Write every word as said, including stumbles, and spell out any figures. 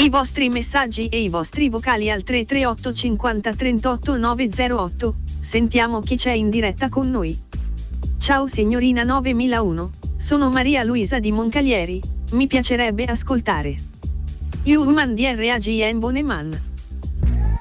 I vostri messaggi e i vostri vocali al tre tre otto cinquanta trentotto nove zero otto, sentiamo chi c'è in diretta con noi. Ciao signorina novemilauno, sono Maria Luisa di Moncalieri, mi piacerebbe ascoltare You Woman di R A G N Boneman.